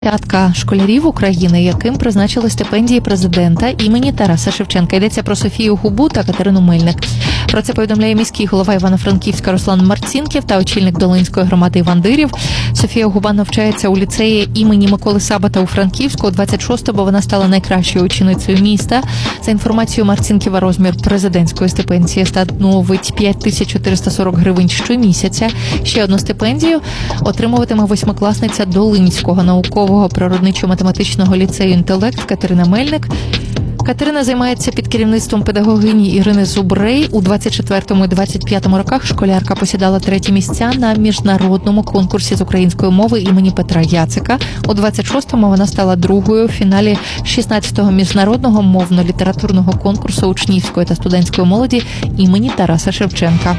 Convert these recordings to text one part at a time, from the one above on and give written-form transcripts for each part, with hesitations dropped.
Десятка школярів України, яким призначили стипендії президента імені Тараса Шевченка. Йдеться про Софію Губу та Катерину Мельник. Про це повідомляє міський голова Івано-Франківська Руслан Марцінків та очільник Долинської громади Іван Дирів. Софія Губа навчається у ліцеї імені Миколи Сабата у Франківську. У 26-му вона стала найкращою ученицею міста. За інформацією Марцінківа, розмір президентської стипендії становить 5440 гривень щомісяця. Ще одну стипендію отримуватиме восьмикласниця Долинського наукового природничо-математичного ліцею «Інтелект» Катерина Мельник. Катерина займається під керівництвом педагогині Ірини Зубрей. У 24-му і 25-му роках школярка посідала 3-ті місця на міжнародному конкурсі з української мови імені Петра Яцика. У 26-му вона стала другою в фіналі 16-го міжнародного мовно-літературного конкурсу учнівської та студентської молоді імені Тараса Шевченка.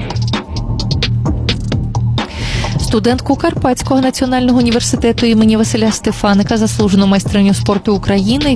Студентку Карпатського національного університету імені Василя Стефаника, заслужену майстриню спорту України,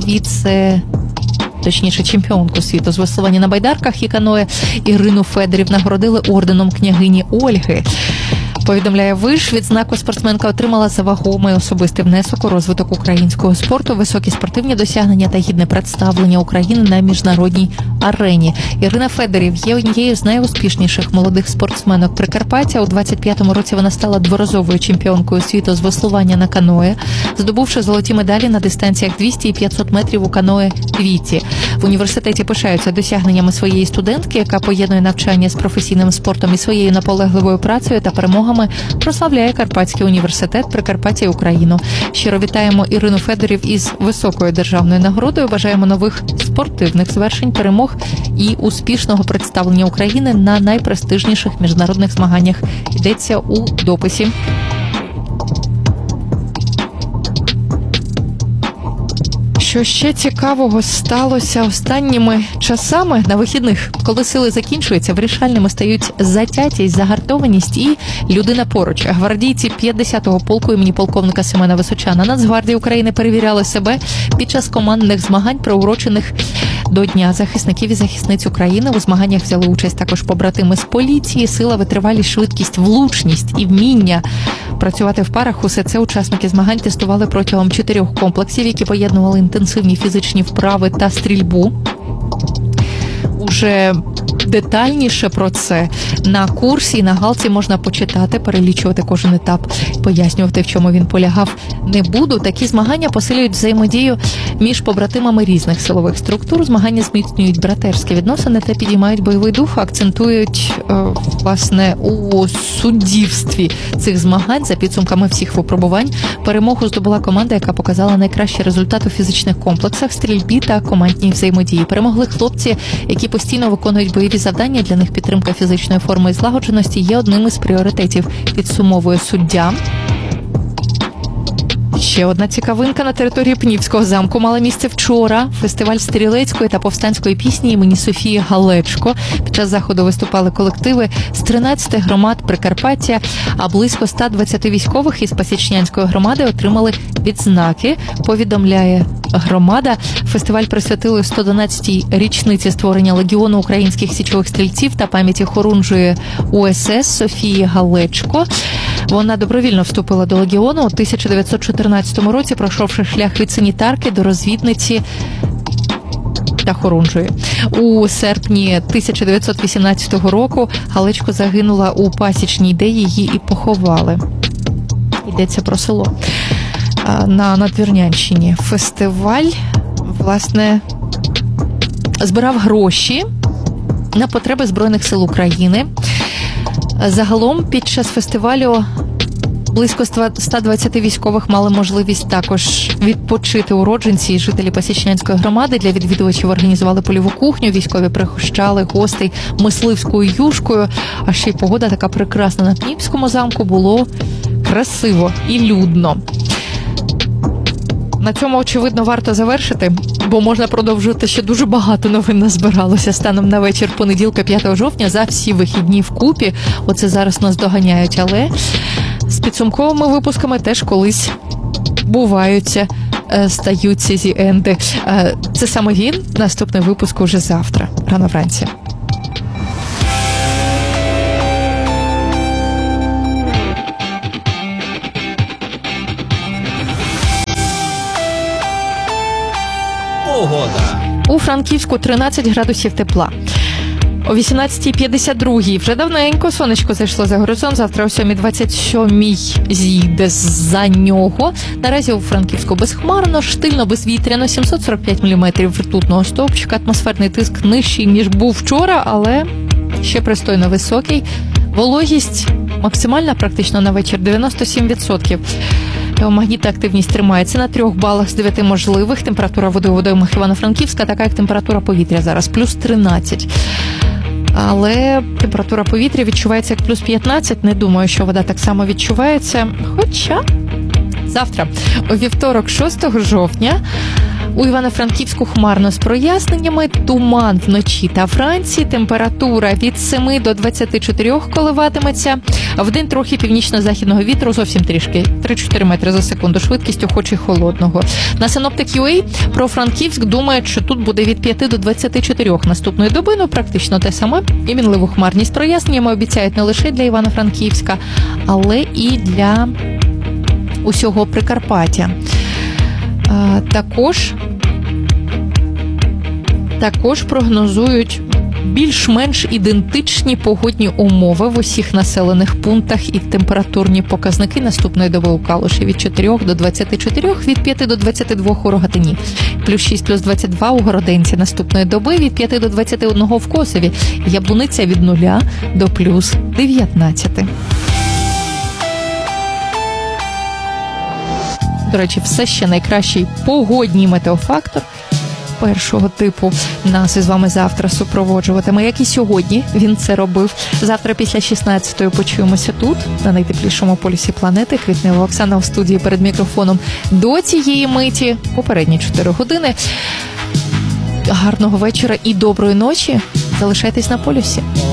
чемпіонку світу з веслування на байдарках і каное Ірину Федорів нагородили орденом княгині Ольги. Повідомляє ВИШ, відзнаку спортсменка отримала за вагомий особистий внесок у розвиток українського спорту, високі спортивні досягнення та гідне представлення України на міжнародній арені. Ірина Федорів є однією з найуспішніших молодих спортсменок Прикарпаття. У 25-му році вона стала дворазовою чемпіонкою світу з веслування на каное, здобувши золоті медалі на дистанціях 200 і 500 метрів у каное «Віті». В університеті пишаються досягненнями своєї студентки, яка поєднує навчання з професійним спортом і своєю наполегливою працею та перемогами прославляє Карпатський університет, Прикарпаття і Україну. Щиро вітаємо Ірину Федорів із високою державною нагородою. Бажаємо нових спортивних звершень, перемог і успішного представлення України на найпрестижніших міжнародних змаганнях. Йдеться у дописі. Що ще цікавого сталося останніми часами на вихідних, коли сили закінчуються, вирішальними стають затятість, загартованість і людина поруч. Гвардійці 50-го полку імені полковника Семена Височана Нацгвардії України перевіряли себе під час командних змагань, приурочених до Дня захисників і захисниць України. У змаганнях взяли участь також побратими з поліції. Сила, витривалість, швидкість, влучність і вміння працювати в парах – усе це учасники змагань тестували протягом 4 комплексів, які поєднували інтенсивні фізичні вправи та стрільбу. Уже детальніше про це на курсі і на галці можна почитати, перелічувати кожен етап, пояснювати, в чому він полягав, не буду. Такі змагання посилюють взаємодію між побратимами різних силових структур, змагання зміцнюють братерські відносини та підіймають бойовий дух, акцентують, власне, у суддівстві цих змагань. За підсумками всіх випробувань перемогу здобула команда, яка показала найкращий результат у фізичних комплексах, стрільбі та командній взаємодії. Перемогли хлопці, які постійно виконують бойові завдання. Для них підтримка фізичної форми і злагодженості є одним із пріоритетів, підсумовує суддя. Ще одна цікавинка на території Пнівського замку мала місце вчора. Фестиваль стрілецької та повстанської пісні імені Софії Галечко. Під час заходу виступали колективи з 13 громад Прикарпаття, а близько 120 військових із Пасічнянської громади отримали відзнаки, повідомляє громада. Фестиваль присвятили 112-й річниці створення Легіону українських січових стрільців та пам'яті хорунжої УСС Софії Галечко. Вона добровільно вступила до Легіону у 1914 році, пройшовши шлях від санітарки до розвідниці та хорунжої. У серпні 1918 року Галечко загинула у Пасічній, де її і поховали. Йдеться про село на Надвірнянщині. Фестиваль, власне, збирав гроші на потреби Збройних сил України. Загалом під час фестивалю близько 120 військових мали можливість також відпочити уродженці і жителі Пасічнянської громади. Для відвідувачів організували польову кухню, військові пригощали гостей мисливською юшкою. А ще й погода така прекрасна на Пнівському замку, було красиво і людно. На цьому, очевидно, варто завершити, бо можна продовжувати, ще дуже багато новин назбиралося станом на вечір понеділка 5 жовтня за всі вихідні вкупі. Оце зараз нас доганяють, але з підсумковими випусками теж колись буваються, стаються зі-енди. Це саме він, наступний випуск уже завтра, рано вранці. Погода. У Франківську 13 градусів тепла. О 18:52 вже давненько сонечко зайшло за горизонт. Завтра о 7:27 зійде за нього. Наразі у Франківську безхмарно, штильно, безвітряно, 745 мм ртутного стовпчика. Атмосферний тиск нижчий, ніж був вчора, але ще пристойно високий. Вологість максимальна практично на вечір 97%. Магнітна активність тримається на 3 балах з 9 можливих. Температура води у водоймах Івано-Франківська така, як температура повітря зараз, плюс 13. Але температура повітря відчувається як плюс 15. Не думаю, що вода так само відчувається. Хоча завтра, у вівторок, 6 жовтня, у Івано-Франківську хмарно з проясненнями, туман вночі та вранці, температура від 7 до 24 коливатиметься, вдень трохи північно-західного вітру, зовсім трішки, 3-4 метри за секунду, швидкістю хоч і холодного. На Synoptic.ua про Франківськ думають, що тут буде від 5 до 24 наступної доби, ну практично те саме, і мінливу хмарність проясненнями обіцяють не лише для Івано-Франківська, але і для усього Прикарпаття. Також прогнозують більш-менш ідентичні погодні умови в усіх населених пунктах і температурні показники наступної доби у Калуші від 4 до 24, від 5 до 22 у Рогатині, плюс 6, плюс 22 у Городенці наступної доби, від 5 до 21 в Косові, Яблуниця від 0 до плюс 19. До речі, все ще найкращий погодній метеофактор першого типу нас із вами завтра супроводжуватиме, як і сьогодні він це робив. Завтра після 16-ї почуємося тут, на найтеплішому полюсі планети. Квітнева Оксана в студії перед мікрофоном. До цієї миті, попередні 4 години. Гарного вечора і доброї ночі. Залишайтесь на полюсі.